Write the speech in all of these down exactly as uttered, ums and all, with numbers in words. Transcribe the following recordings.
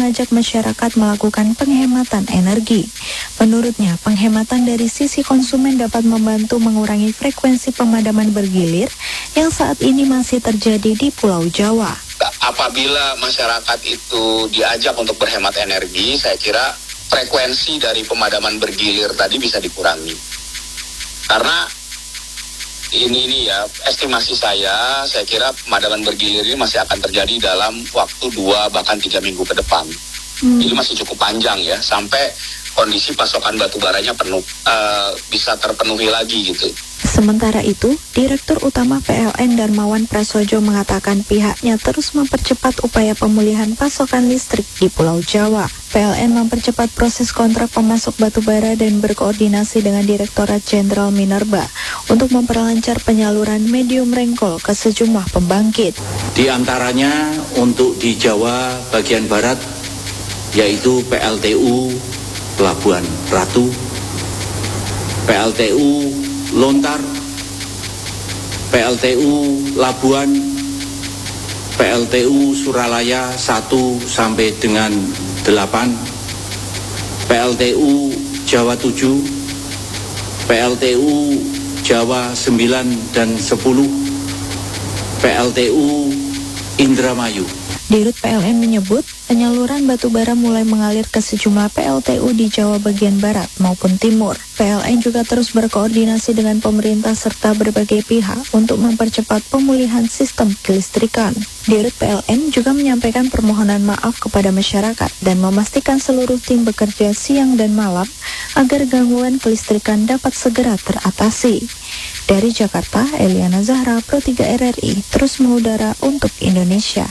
mengajak masyarakat melakukan penghematan energi. Menurutnya, penghematan dari sisi konsumen dapat membantu mengurangi frekuensi pemadaman bergilir yang saat ini masih terjadi di Pulau Jawa. Apabila masyarakat itu diajak untuk berhemat energi, saya kira frekuensi dari pemadaman bergilir tadi bisa dikurangi. Karena ini ini ya, estimasi saya, saya kira pemadaman bergilir ini masih akan terjadi dalam waktu dua bahkan tiga minggu ke depan. Hmm. Jadi masih cukup panjang ya, sampai kondisi pasokan batu baranya penuh, uh, bisa terpenuhi lagi gitu. Sementara itu, Direktur Utama P L N Darmawan Prasojo mengatakan pihaknya terus mempercepat upaya pemulihan pasokan listrik di Pulau Jawa. P L N mempercepat proses kontrak pemasok batubara dan berkoordinasi dengan Direktorat Jenderal Minerba untuk memperlancar penyaluran medium rainfall ke sejumlah pembangkit. Di antaranya untuk di Jawa bagian barat, yaitu P L T U Pelabuhan Ratu, P L T U Lontar, P L T U Labuan, P L T U Suralaya satu sampai dengan delapan, P L T U Jawa tujuh, P L T U Jawa sembilan dan sepuluh, P L T U Indramayu. Dirut P L N menyebut penyaluran batubara mulai mengalir ke sejumlah P L T U di Jawa bagian barat maupun timur. P L N juga terus berkoordinasi dengan pemerintah serta berbagai pihak untuk mempercepat pemulihan sistem kelistrikan. Dirut P L N juga menyampaikan permohonan maaf kepada masyarakat dan memastikan seluruh tim bekerja siang dan malam agar gangguan kelistrikan dapat segera teratasi. Dari Jakarta, Eliana Zahra, Pro tiga R R I, terus mengudara untuk Indonesia.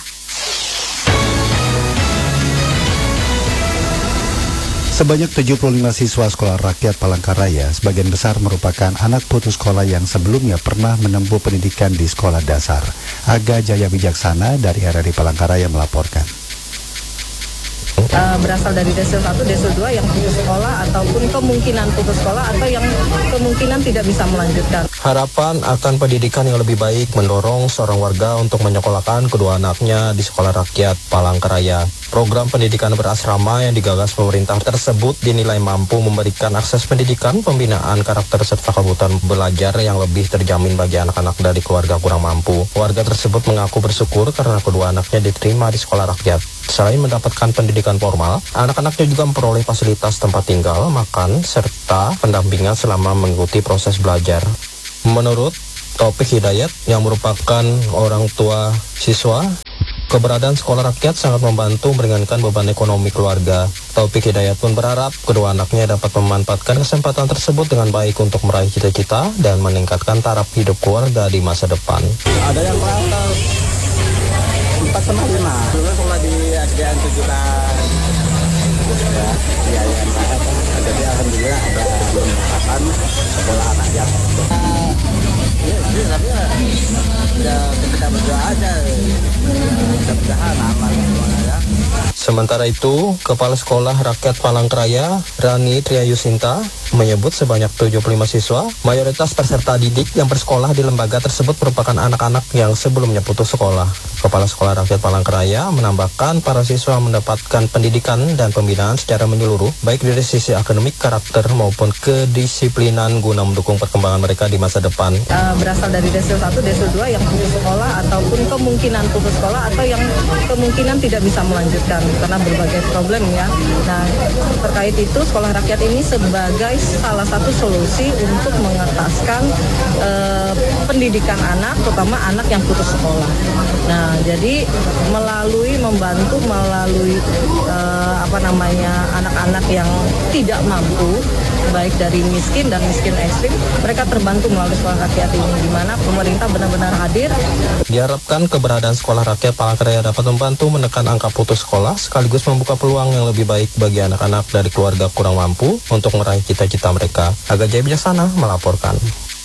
Sebanyak tujuh puluh lima siswa sekolah rakyat Palangkaraya, sebagian besar merupakan anak putus sekolah yang sebelumnya pernah menempuh pendidikan di sekolah dasar. Aga Jaya Wijaksana dari R R I Palangkaraya melaporkan. Uh, berasal dari desil satu, desil dua yang putus sekolah ataupun kemungkinan putus sekolah atau yang kemungkinan tidak bisa melanjutkan. Harapan akan pendidikan yang lebih baik mendorong seorang warga untuk menyekolahkan kedua anaknya di sekolah rakyat Palangkaraya. Program pendidikan berasrama yang digagas pemerintah tersebut dinilai mampu memberikan akses pendidikan, pembinaan karakter serta kebutuhan belajar yang lebih terjamin bagi anak-anak dari keluarga kurang mampu. Warga tersebut mengaku bersyukur karena kedua anaknya diterima di sekolah rakyat. Selain mendapatkan pendidikan formal, anak-anaknya juga memperoleh fasilitas tempat tinggal, makan, serta pendampingan selama mengikuti proses belajar. Menurut Taufik Hidayat yang merupakan orang tua siswa, keberadaan sekolah rakyat sangat membantu meringankan beban ekonomi keluarga. Taufik Hidayat pun berharap kedua anaknya dapat memanfaatkan kesempatan tersebut dengan baik untuk meraih cita-cita dan meningkatkan taraf hidup keluarga di masa depan. Ada yang kelas empat sama lima, dulu sekolah di S D N tujuan. Ya, ya, ya, jadi alhamdulillah ada peningkatan sekolah anak yang ya, ya, tapi ya, ya kita berdoa aja, mudah-mudahan aman ya. Sementara itu, Kepala Sekolah Rakyat Palangkaraya, Rani Triayusinta, menyebut sebanyak tujuh puluh lima siswa, mayoritas peserta didik yang bersekolah di lembaga tersebut merupakan anak-anak yang sebelumnya putus sekolah. Kepala Sekolah Rakyat Palangkaraya menambahkan para siswa mendapatkan pendidikan dan pembinaan secara menyeluruh, baik dari sisi akademik, karakter, maupun kedisiplinan guna mendukung perkembangan mereka di masa depan. Uh, berasal dari desil satu, desil dua yang putus sekolah ataupun kemungkinan putus sekolah atau yang kemungkinan tidak bisa melanjutkan karena berbagai problem ya. Nah, terkait itu sekolah rakyat ini sebagai salah satu solusi untuk mengentaskan uh, pendidikan anak, terutama anak yang putus sekolah. Nah, jadi melalui membantu melalui uh, apa namanya anak-anak yang tidak mampu, baik dari miskin dan miskin ekstrim, mereka terbantu melalui sekolah rakyat ini, di mana pemerintah benar-benar hadir. Diharapkan keberadaan sekolah rakyat Palangkaraya dapat membantu menekan angka putus sekolah, sekaligus membuka peluang yang lebih baik bagi anak-anak dari keluarga kurang mampu untuk meraih cita-cita mereka. Aga Jaya Wijaksana melaporkan.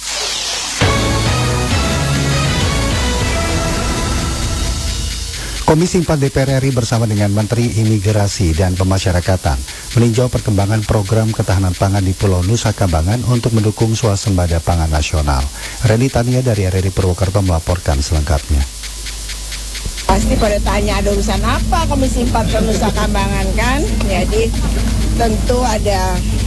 Komisi empat D P R R I bersama dengan Menteri Imigrasi dan Pemasyarakatan meninjau perkembangan program ketahanan pangan di Pulau Nusa Kambangan untuk mendukung swasembada pangan nasional. Reni Tania dari R R I Purwokerto melaporkan selengkapnya. pasti pada tanya ada urusan apa Komisi empat ke Nusa Kambangan kan. Jadi tentu ada